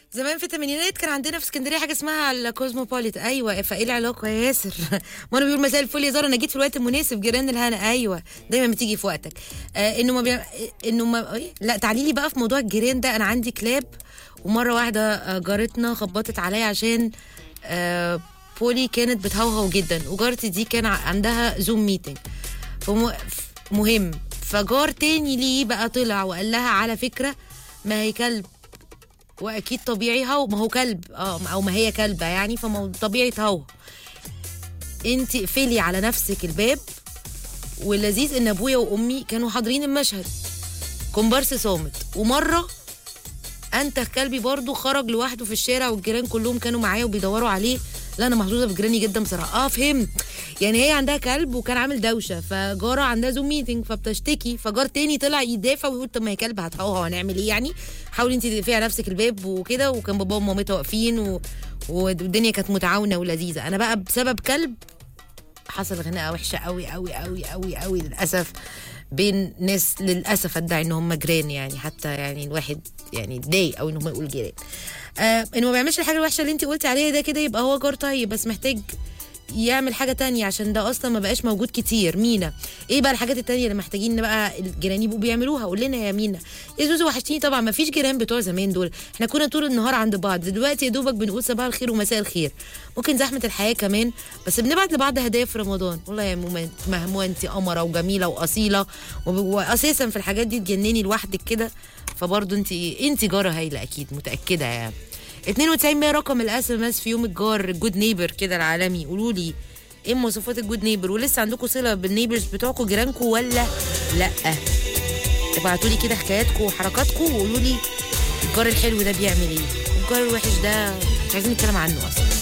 زمان في الثمانينات كان عندنا في اسكندريه حاجه اسمها الكوزموبوليت. ايوه، فايه العلاقه يا ياسر؟ ما انا بيقول مساء الفل يا زهره، انا جيت في الوقت المناسب، جيران الهنا. ايوه، دايما بتيجي في وقتك. انه ما لا تعالي لي بقى في موضوع الجيران ده. انا عندي كلاب، ومره واحده جارتنا خبطت عليا عشان بولي كانت بتهوهو جدا، وجارتي دي كان عندها زوم ميتنج مهم. فجار تاني ليه بقى طلع وقال لها على فكره ما هي كلب، واكيد طبيعي ما هو كلب، او ما هي كلبه يعني، طبيعي تهوه. انت اقفلي على نفسك الباب. واللذيذ ان ابويا وامي كانوا حاضرين المشهد، كومبارس صامت. ومره انت كلبي برضو خرج لوحده في الشارع، والجيران كلهم كانوا معايا وبيدوروا عليه. لا انا محظوظه بجيراني جدا بصراحه. فهمت. يعني هي عندها كلب وكان عامل دوشه، فجاره عندها زوم ميتنج فبتشتكي، فجار تاني طلع يدافع ويقول طب ما هي كلب هتهوهو هنعمل ايه يعني، حاولي انت تقفلي على نفسك الباب وكده. وكان بابا ومامتها واقفين والدنيا كانت متعاونه ولذيذه. انا بقى بسبب كلب حصل خناقه وحشه قوي قوي قوي قوي قوي للاسف، بين ناس للاسف ادعي ان هم جيران يعني، حتى يعني الواحد يعني اتضايق قوي ان هم يقول جيران. انه ما بيعملش الحاجه الوحشه اللي انت قلتي عليها ده كده يبقى هو جار طيب، بس محتاج يعمل حاجه تانية عشان ده اصلا ما بقاش موجود كتير. مينا، ايه بقى الحاجات التانية اللي محتاجين بقى الجيران يبقوا بيعملوها؟ قول لنا يا مينا. يا زوزو وحشتيني طبعا. ما فيش جيران بتوع زمان دول، احنا كنا طول النهار عند بعض. دلوقتي يا دوبك بنقول صباح الخير ومساء الخير، ممكن زحمه الحياه كمان، بس بنبعت لبعض هدايا في رمضان. والله يا مهموه انت قمره وجميله واصيله، واساسا في الحاجات دي تجنني لوحدك كده. فبرضه انت جاره هايله اكيد، متاكده يعني. 92 رقم الاس ام اس في يوم الجار، الجود نيبر كده العالمي. قولوا لي ايه مواصفات الجود نيبر، ولسه عندكم صله بالنيبرز بتوعكم جيرانكم ولا لا؟ ابعتوا لي كده حكاياتكم وحركاتكم وقولوا لي الجار الحلو ده بيعمل ايه، والجار الوحش ده مش عايزين نتكلم عنه اصلا.